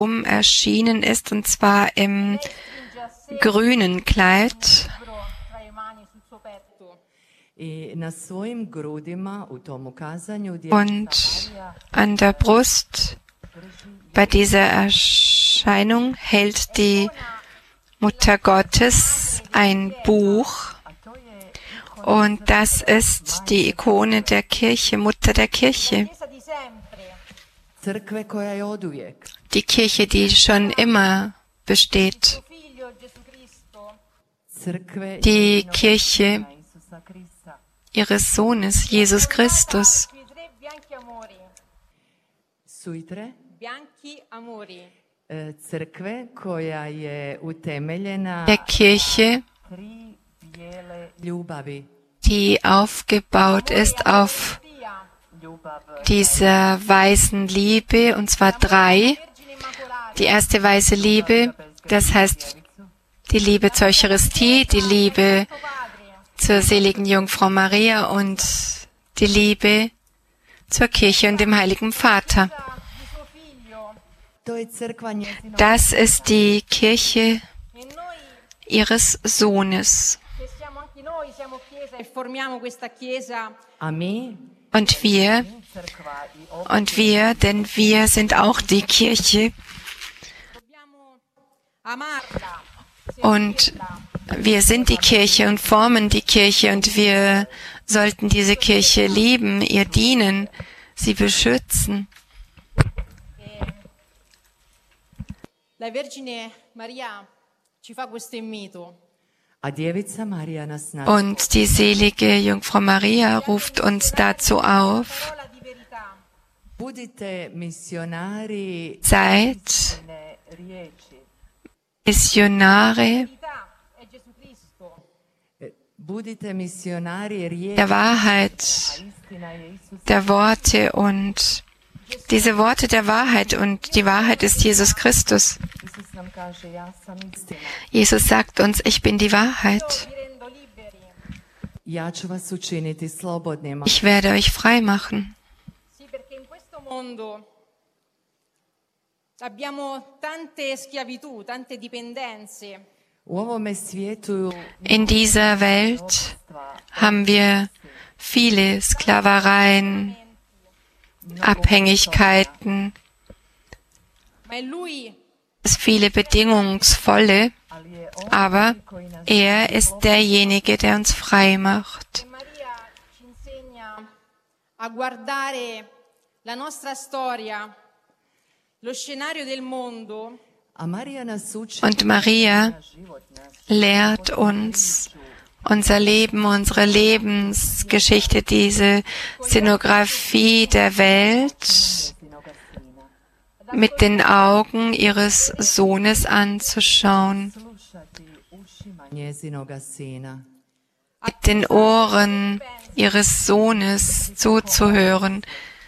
erschienen ist, und zwar im grünen Kleid. Und an der Brust bei dieser Erscheinung hält die Mutter Gottes ein Buch. Und das ist die Ikone der Kirche, Mutter der Kirche. Die Kirche, die schon immer besteht. Die Kirche ihres Sohnes, Jesus Christus. Der Kirche, die aufgebaut ist auf dieser weißen Liebe, und zwar 3. Die erste weiße Liebe, das heißt die Liebe zur Eucharistie, die Liebe zur seligen Jungfrau Maria und die Liebe zur Kirche und dem Heiligen Vater. Das ist die Kirche ihres Sohnes. Und wir, denn wir sind auch die Kirche. Und wir sind die Kirche und formen die Kirche, und wir sollten diese Kirche lieben, ihr dienen, sie beschützen. Und die selige Jungfrau Maria ruft uns dazu auf: Seid Missionare der Wahrheit, der Worte, und diese Worte der Wahrheit, und die Wahrheit ist Jesus Christus. Jesus sagt uns: Ich bin die Wahrheit. Ich werde euch frei machen. In dieser Welt haben wir viele Sklavereien, Abhängigkeiten, viele bedingungsvolle, aber er ist derjenige, der uns frei macht. Und Maria lehrt uns unser Leben, unsere Lebensgeschichte, diese Szenografie der Welt mit den Augen ihres Sohnes anzuschauen, mit den Ohren ihres Sohnes zuzuhören,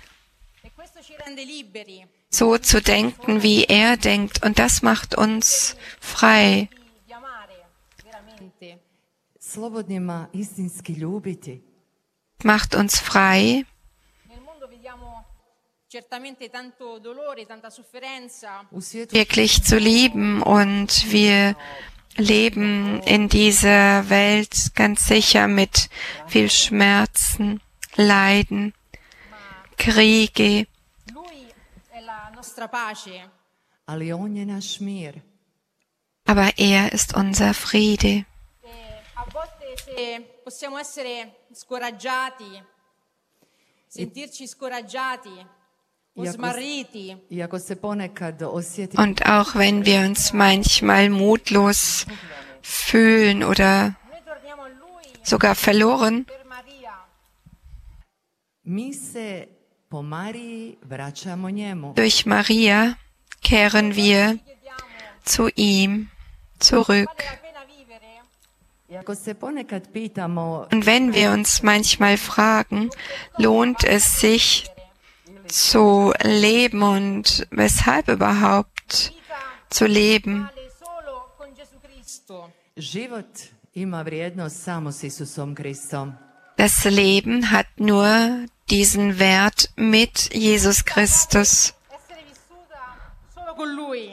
so zu denken, wie er denkt. Und das macht uns frei. Macht uns frei. Wirklich zu lieben, und wir leben in dieser Welt ganz sicher mit viel Schmerzen, Leiden, Kriege. Aber er ist unser Friede. Und auch wenn wir uns manchmal mutlos fühlen oder sogar verloren, durch Maria kehren wir zu ihm zurück. Und wenn wir uns manchmal fragen, lohnt es sich zu leben und weshalb überhaupt zu leben? Das Leben hat nur diesen Wert mit Jesus Christus.